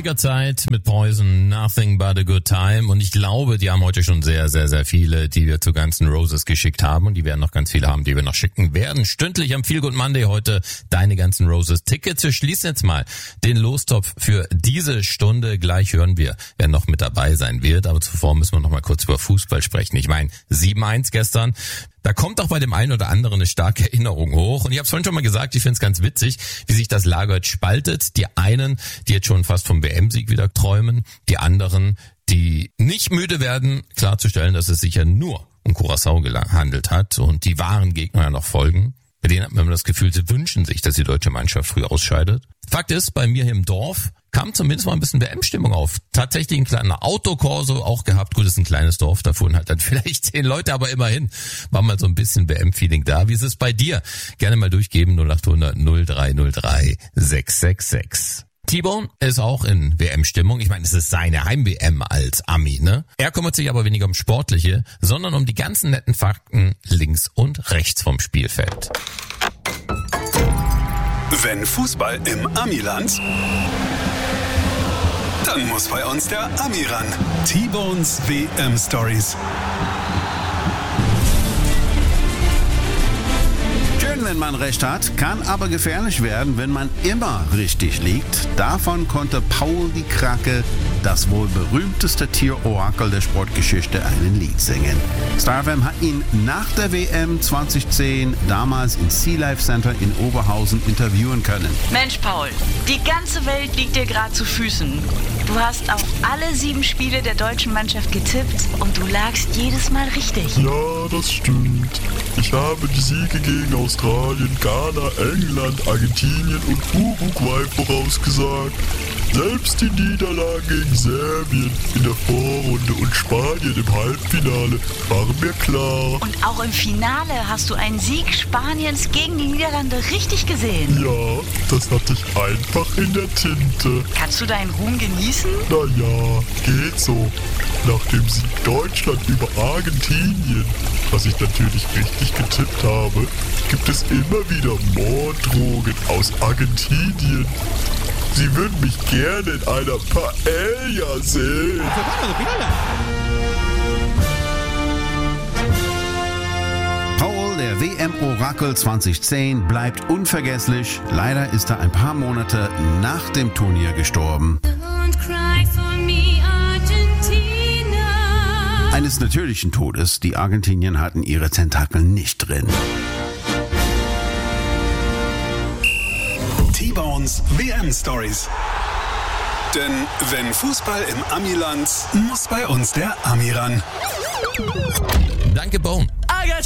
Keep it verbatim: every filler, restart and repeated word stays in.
trauriger Zeit mit Poison, Nothing But a Good Time. Und ich glaube, die haben heute schon sehr, sehr, sehr viele, die wir zu Guns N' Roses geschickt haben. Und die werden noch ganz viele haben, die wir noch schicken werden. Stündlich am Feel Good Monday heute deine Guns N' Roses Tickets. Wir schließen jetzt mal den Lostopf für diese Stunde. Gleich hören wir, wer noch mit dabei sein wird. Aber zuvor müssen wir noch mal kurz über Fußball sprechen. Ich meine, sieben eins gestern. Da kommt auch bei dem einen oder anderen eine starke Erinnerung hoch. Und ich habe es vorhin schon mal gesagt, ich finde es ganz witzig, wie sich das Lager jetzt spaltet. Die einen, die jetzt schon fast vom W M-Sieg wieder träumen. Die anderen, die nicht müde werden, klarzustellen, dass es sich ja nur um Curaçao gehandelt hat und die wahren Gegner ja noch folgen. Bei denen hat man immer das Gefühl, sie wünschen sich, dass die deutsche Mannschaft früh ausscheidet. Fakt ist, bei mir hier im Dorf kam zumindest mal ein bisschen W M-Stimmung auf. Tatsächlich ein kleiner Autokorso auch gehabt. Gut, ist ein kleines Dorf, da fuhren halt dann vielleicht zehn Leute, aber immerhin war mal so ein bisschen W M-Feeling da. Wie ist es bei dir? Gerne mal durchgeben, null acht hundert null drei null drei sechs sechs sechs. T-Bone ist auch in W M-Stimmung. Ich meine, es ist seine Heim-W M als Ami, ne? Er kümmert sich aber weniger um Sportliche, sondern um die ganzen netten Fakten links und rechts vom Spielfeld. Wenn Fußball im Amiland, dann muss bei uns der Ami ran. T-Bones W M-Stories. Schön, wenn man recht hat, kann aber gefährlich werden, wenn man immer richtig liegt. Davon konnte Paul die Krake, das wohl berühmteste Tier-Orakel der Sportgeschichte, ein Lied singen. Star F M hat ihn nach der W M zwanzig zehn damals im Sea Life Center in Oberhausen interviewen können. Mensch, Paul, die ganze Welt liegt dir gerade zu Füßen. Du hast auf alle sieben Spiele der deutschen Mannschaft getippt und du lagst jedes Mal richtig. Ja, das stimmt. Ich habe die Siege gegen Australien, Ghana, England, Argentinien und Uruguay vorausgesagt. Selbst die Niederlage gegen Serbien in der Vorrunde und Spanien im Halbfinale waren mir klar. Und auch im Finale hast du einen Sieg Spaniens gegen die Niederlande richtig gesehen. Ja, das hatte ich einfach in der Tinte. Kannst du deinen Ruhm genießen? Na ja, geht so. Nach dem Sieg Deutschland über Argentinien, was ich natürlich richtig getippt habe, gibt es immer wieder Morddrohungen aus Argentinien. Sie würden mich gerne in einer Paella sehen. Paul, der W M-Orakel zwanzig zehn, bleibt unvergesslich. Leider ist er ein paar Monate nach dem Turnier gestorben. Don't cry for me, Argentina. Eines natürlichen Todes. Die Argentinier hatten ihre Tentakel nicht drin. T-Bones W M-Stories. Denn wenn Fußball im Amiland, muss bei uns der Ami ran. Danke, Bone.